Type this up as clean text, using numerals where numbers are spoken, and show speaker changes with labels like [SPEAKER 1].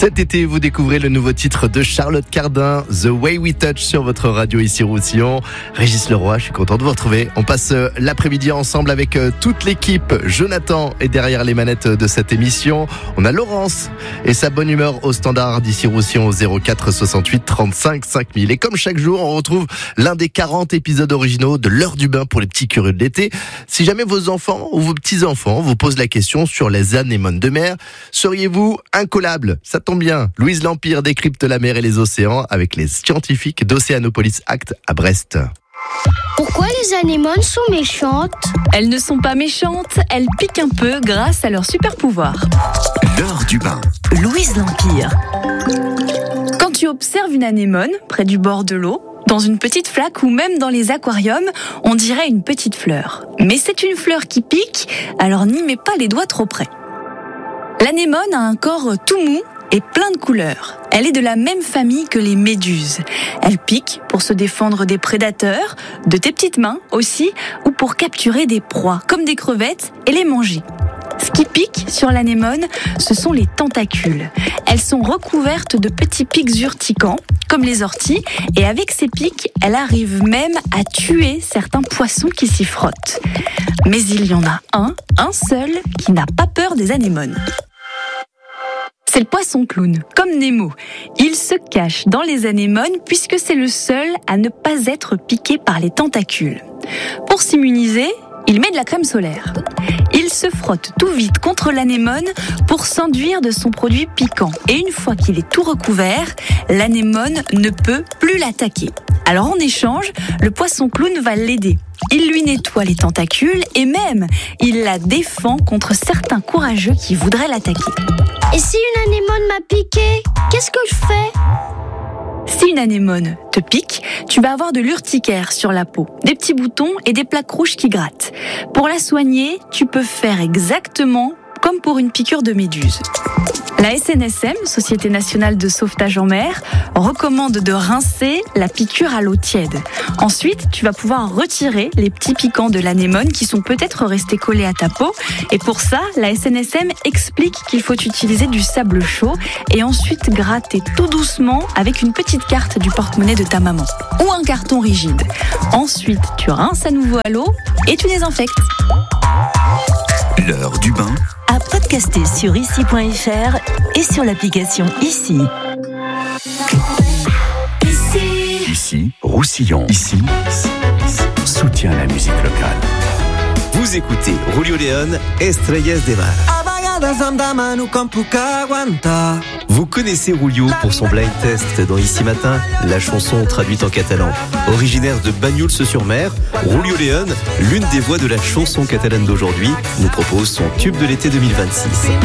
[SPEAKER 1] Cet été, vous découvrez le nouveau titre de Charlotte Cardin, The Way We Touch, sur votre radio ici Roussillon. Régis Leroy, je suis content de vous retrouver. On passe l'après-midi ensemble avec toute l'équipe. Jonathan est derrière les manettes de cette émission. On a Laurence et sa bonne humeur au standard d'ici Roussillon au 04 68 35 5000. Et comme chaque jour, on retrouve l'un des 40 épisodes originaux de l'heure du bain pour les petits curieux de l'été. Si jamais vos enfants ou vos petits-enfants vous posent la question sur les anémones de mer, seriez-vous incollable? Ça tombe bien, Louise Lampire décrypte la mer et les océans avec les scientifiques d'Océanopolis Act à Brest.
[SPEAKER 2] Pourquoi les anémones sont méchantes?
[SPEAKER 3] Elles ne sont pas méchantes, elles piquent un peu grâce à leur super pouvoir.
[SPEAKER 4] L'heure du bain.
[SPEAKER 3] Louise Lampire. Quand tu observes une anémone près du bord de l'eau, dans une petite flaque ou même dans les aquariums, on dirait une petite fleur. Mais c'est une fleur qui pique, alors n'y mets pas les doigts trop près. L'anémone a un corps tout mou et plein de couleurs. Elle est de la même famille que les méduses. Elle pique pour se défendre des prédateurs, de tes petites mains aussi, ou pour capturer des proies, comme des crevettes, et les manger. Ce qui pique sur l'anémone, ce sont les tentacules. Elles sont recouvertes de petits pics urticants, comme les orties, et avec ces pics, elle arrive même à tuer certains poissons qui s'y frottent. Mais il y en a un seul, qui n'a pas peur des anémones. C'est le poisson clown, comme Nemo. Il se cache dans les anémones puisque c'est le seul à ne pas être piqué par les tentacules. Pour s'immuniser, il met de la crème solaire. Il se frotte tout vite contre l'anémone pour s'enduire de son produit piquant. Et une fois qu'il est tout recouvert, l'anémone ne peut plus l'attaquer. Alors en échange, le poisson clown va l'aider. Il lui nettoie les tentacules et même, il la défend contre certains courageux qui voudraient l'attaquer.
[SPEAKER 2] Et si une anémone m'a piqué, qu'est-ce que je fais?
[SPEAKER 3] Si une anémone te pique, tu vas avoir de l'urticaire sur la peau, des petits boutons et des plaques rouges qui grattent. Pour la soigner, tu peux faire exactement comme pour une piqûre de méduse. La SNSM, Société Nationale de Sauvetage en Mer, recommande de rincer la piqûre à l'eau tiède. Ensuite, tu vas pouvoir retirer les petits piquants de l'anémone qui sont peut-être restés collés à ta peau. Et pour ça, la SNSM explique qu'il faut utiliser du sable chaud et ensuite gratter tout doucement avec une petite carte du porte-monnaie de ta maman ou un carton rigide. Ensuite, tu rinces à nouveau à l'eau et tu désinfectes.
[SPEAKER 4] L'heure du bain.
[SPEAKER 5] À podcaster sur ici.fr et sur l'application Ici.
[SPEAKER 4] Ici, Roussillon. Ici, soutient la musique locale.
[SPEAKER 6] Vous écoutez Julio León, Estrellas de Mar. Vous connaissez Julio pour son blind test dans Ici Matin, la chanson traduite en catalan. Originaire de Banyuls-sur-Mer, Julio León, l'une des voix de la chanson catalane d'aujourd'hui, nous propose son tube de l'été 2026.